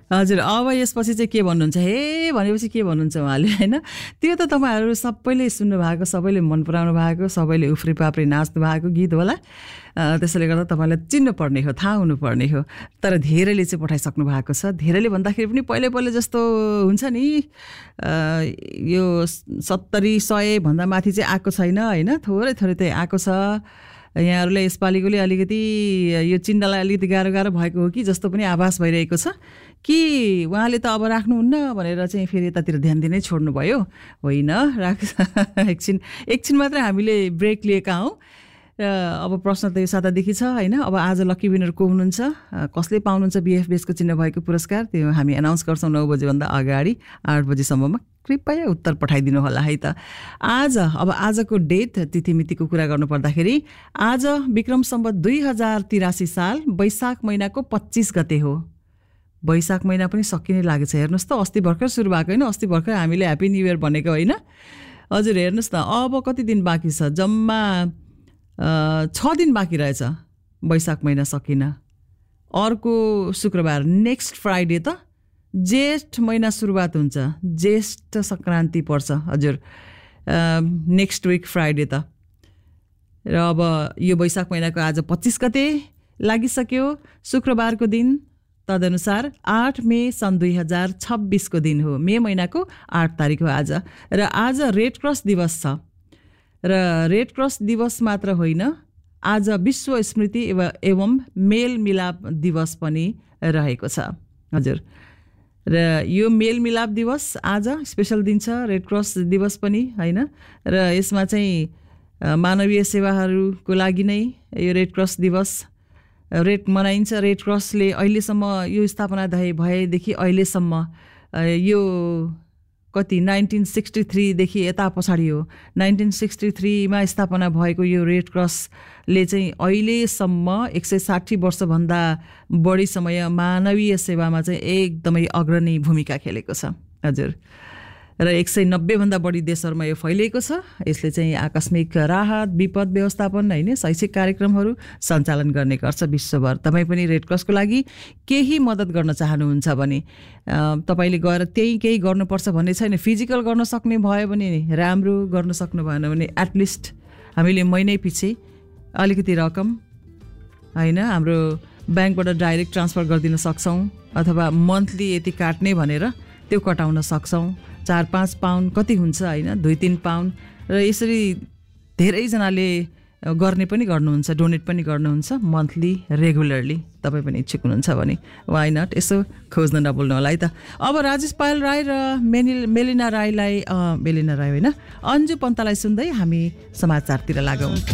हजुर, अब यसपछि चाहिँ के भन्नुहुन्छ हे भनेपछि के भन्नुहुन्छ उहाँले हैन? त्यो त तपाईहरु सबैले सुन्नु भएको, सबैले मन पराउनु भएको, सबैले उफ्री पाफ्री नाच्नु भएको गीत होला। त्यसैले गर्दा तपाईलाई चिन्नु पर्ने हो, थाहा हुनु पर्ने हो। तर धेरैले चाहिँ पठाइसक्नु भएको छ। धेरैले भन्दाखेरि पनि पहिले जस्तो हुन्छ नि, यो 70-100 भन्दा माथि चाहिँ आएको छैन हैन? थोरै चाहिँ आएको छ। यहाँहरुले यसपालिकोले अलिकति यो चिन्नलाई अलिकति गाह्रो भएको हो कि जस्तो पनि आभास भइरहेको छ कि उहाँले त अब राख्नुहुन्न भनेर चाहिँ फेरि यतातिर ध्यान दिनै छोड्नु भयो। होइन, एकछिन मात्रै हामीले ब्रेक लिएका हौं। अब प्रश्न त यो सातादेखि छ हैन? अब आज लकी विनर को हुनुहुन्छ, कसले पाउनुहुन्छ बीएफबीएसको चिन्ह भएको पुरस्कार, त्यो हामी अनाउन्स गर्छौं 9 बजे भन्दा अगाडि। 8 बजेसम्ममा कृपया उत्तर पठाइदिनु होला है त। अब आजको डेट तिथिमितिको कुरा गर्नु पर्दाखेरि आज विक्रम सम्वत 2083 साल वैशाख महिनाको 25 गते हो। वैशाख महिना पनि सकिने लागेछ। हेर्नुस् त, अस्ति भर्खर सुरु भएको हैन? अस्ति भर्खर हामीले ह्यापी न्यू इयर भनेको हैन? हजुर, हेर्नुस् त, अब कति दिन बाँकी छ? जम्मा 6 दिन बाँकी रहेछ वैशाख महिना सकिन। अर्को शुक्रबार नेक्स्ट फ्राइडे त जेठ महिना सुरुवात हुन्छ। ज्येष्ठ संक्रान्ति पर्छ। हजुर, नेक्स्ट विक फ्राइडे त। र अब यो वैशाख महिनाको आज 25 गते लागिसक्यो, शुक्रबारको दिन। तदनुसार 8 मे सन् 2026 को दिन हो। मे महिनाको 8 तारिक हो आज। र आज रेड क्रस दिवस छ। र रेड क्रस दिवस मात्र होइन, आज विश्व स्मृति एवं मेल मिलाप दिवस पनि रहेको छ। हजुर, र यो मेल मिलाप दिवस आज स्पेशल दिन छ, रेड क्रस दिवस पनि होइन? र यसमा चाहिँ मानवीय सेवाहरूको लागि नै यो रेड क्रस दिवस मनाइन्छ। रेड क्रसले अहिलेसम्म यो स्थापना भएदेखि अहिलेसम्म यो कति 1963 देखि यता पछाडि हो। 1963 मा स्थापना भएको यो रेड क्रसले चाहिँ अहिलेसम्म 160 वर्षभन्दा बढी समय मानवीय सेवामा चाहिँ एकदमै अग्रणी भूमिका खेलेको छ। हजुर, र 190 भन्दा बढी देशहरूमा यो फैलिएको छ। यसले चाहिँ आकस्मिक राहत, विपद व्यवस्थापन हैन, शैक्षिक कार्यक्रमहरू सञ्चालन गर्ने गर्छ विश्वभर। तपाई पनि रेड क्रसको लागि केही मद्दत गर्न चाहनुहुन्छ भने तपाईले गएर त्यही केही गर्नुपर्छ भन्ने छैन। फिजिकल गर्न सक्ने भयो भने राम्रो, गर्न सक्नु भएन भने एटलिस्ट हामीले महिनै पछि अलिकति रकम हैन हाम्रो बैंकबाट डाइरेक्ट ट्रान्सफर गरिदिन सक्छौं, अथवा मन्थली यति काट्ने भनेर त्यो कटाउन सक्छौं। 4-5 पाउन्ड कति हुन्छ हैन? 2-3 पाउन्ड। र यसरी धेरै जनाले गर्ने पनि गर्नुहुन्छ, डोनेट पनि गर्नुहुन्छ मन्थली रेगुलरली। तपाई पनि इच्छुक हुनुहुन्छ भने वाइ नट, यसो खोज्न नभुल्नु होला है त। अब राजेश पायल राई र मेलिना राई होइन, अन्जु पन्तलाई सुन्दै हामी समाचारतिर लागौं।